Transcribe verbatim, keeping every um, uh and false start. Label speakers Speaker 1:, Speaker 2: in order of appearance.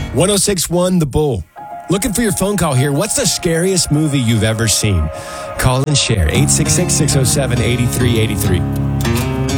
Speaker 1: one oh six point one The Bull. Looking for your phone call here. What's the scariest movie you've ever seen? Call and share. eight six six, six oh seven, eight three eight three.